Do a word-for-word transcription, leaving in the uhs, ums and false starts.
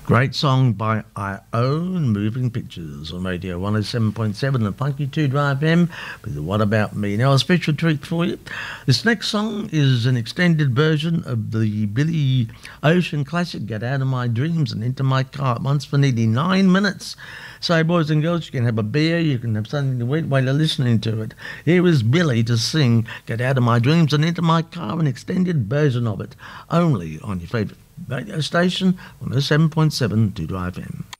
Great song by I Own Moving Pictures on Radio one oh seven point seven and Funky two Drive F M with the What About Me. Now, a special treat for you. This next song is an extended version of the Billy Ocean classic, Get Out of My Dreams and Into My Car. It runs for nearly nine minutes. So, boys and girls, you can have a beer, you can have something to eat while you're listening to it. Here is Billy to sing Get Out of My Dreams and Into My Car, an extended version of it, only on your favourite radio station, one oh seven point seven two Drive F M.